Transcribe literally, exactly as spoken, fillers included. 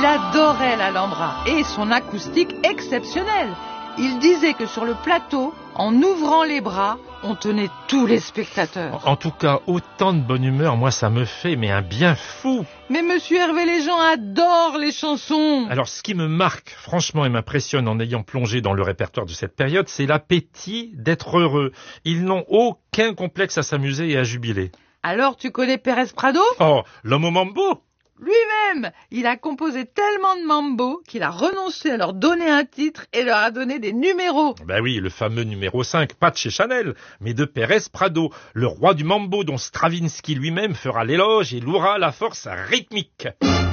Il adorait l'Alhambra et son acoustique exceptionnelle. Il disait que sur le plateau, en ouvrant les bras, on tenait tous les spectateurs. En tout cas, autant de bonne humeur, moi ça me fait mais un bien fou. Mais monsieur Hervé, les gens adorent les chansons. Alors ce qui me marque, franchement, et m'impressionne en ayant plongé dans le répertoire de cette période, c'est l'appétit d'être heureux. Ils n'ont aucun complexe à s'amuser et à jubiler. Alors tu connais Pérez Prado ? Oh, l'homme au mambo ? Lui-même, il a composé tellement de mambo qu'il a renoncé à leur donner un titre et leur a donné des numéros. Ben oui, le fameux numéro cinq, pas de chez Chanel, mais de Pérez Prado, le roi du mambo dont Stravinsky lui-même fera l'éloge et louera la force rythmique.